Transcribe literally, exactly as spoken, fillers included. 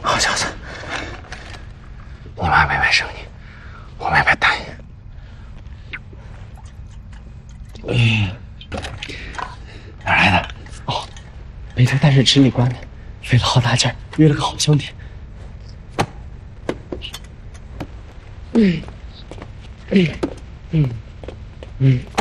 好小子，你妈白白生你，我白白打你。哎，哪来的？哦，北头淡水池里关的，费了好大劲儿，约了个好兄弟。嗯，嗯，嗯，嗯。